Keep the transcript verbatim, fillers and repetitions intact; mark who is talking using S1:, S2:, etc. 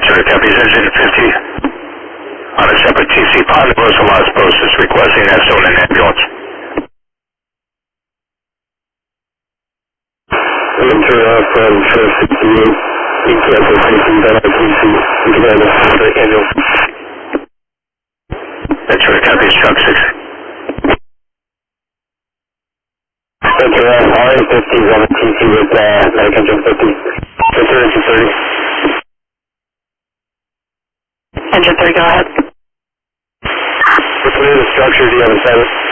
S1: Ventura copies engine fifty on a separate T C Ponderosa Las Postas requesting S O in an ambulance.
S2: Ventura from Sheriff sixty-eight, requesting station done at T C, together with the ambulance.
S1: Ventura copies truck six.
S2: Ventura R A fifty is on the T C with uh, medic engine fifty. Ventura engine thirty.
S3: Engine three, go ahead.
S2: Which way of the structure do you have a sight?